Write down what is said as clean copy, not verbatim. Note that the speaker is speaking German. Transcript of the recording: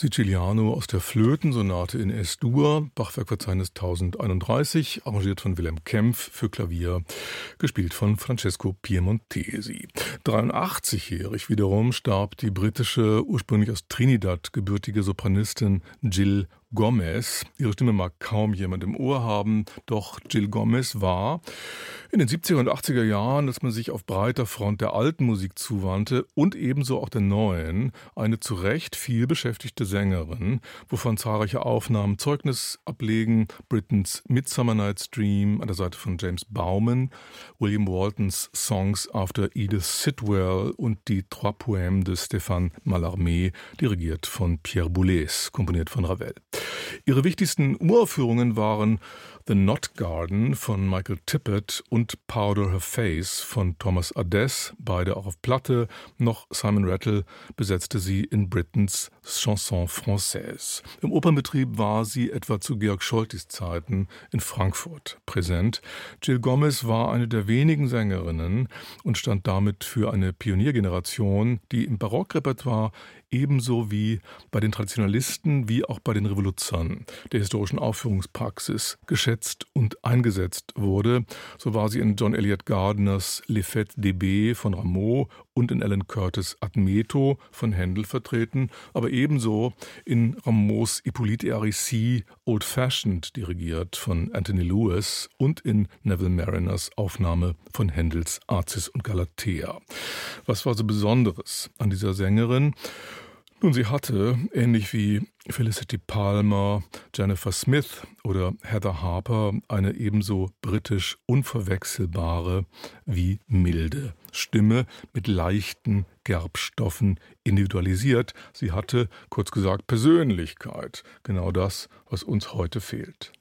Siciliano aus der Flötensonate in S-Dur, Bachwerkverzeichnis 1031, arrangiert von Wilhelm Kempff für Klavier, gespielt von Francesco Piemontesi. 83-jährig wiederum starb die britische, ursprünglich aus Trinidad gebürtige Sopranistin Jill Gomez. Ihre Stimme mag kaum jemand im Ohr haben, doch Jill Gomez war in den 70er und 80er Jahren, als man sich auf breiter Front der alten Musik zuwandte und ebenso auch der neuen, eine zu Recht viel beschäftigte Sängerin, wovon zahlreiche Aufnahmen Zeugnis ablegen. Britons Midsummer Night's Dream an der Seite von James Bauman, William Waltons Songs after Edith Sitwell und die Trois Poèmes de Stéphane Mallarmé, dirigiert von Pierre Boulez, komponiert von Ravel. Ihre wichtigsten Uraufführungen waren The Knot Garden von Michael Tippett und Powder Her Face von Thomas Adès, beide auch auf Platte. Noch Simon Rattle besetzte sie in Britons Chanson Française. Im Opernbetrieb war sie etwa zu Georg Scholtis Zeiten in Frankfurt präsent. Jill Gomez war eine der wenigen Sängerinnen und stand damit für eine Pioniergeneration, die im Barockrepertoire ebenso wie bei den Traditionalisten wie auch bei den Revoluzern der historischen Aufführungspraxis geschätzt und eingesetzt wurde. So war sie in John Eliot Gardners Les Fêtes d'Ébé von Rameau und in Alan Curtis' Admeto von Händel vertreten, aber ebenso in Rameaus Hippolyte et Aricie Old Fashioned dirigiert von Anthony Lewis und in Neville Mariners Aufnahme von Händels Acis und Galatea. Was war so Besonderes an dieser Sängerin? Nun, sie hatte, ähnlich wie Felicity Palmer, Jennifer Smith oder Heather Harper, eine ebenso britisch unverwechselbare wie milde Stimme mit leichten Gerbstoffen individualisiert. Sie hatte, kurz gesagt, Persönlichkeit. Genau das, was uns heute fehlt.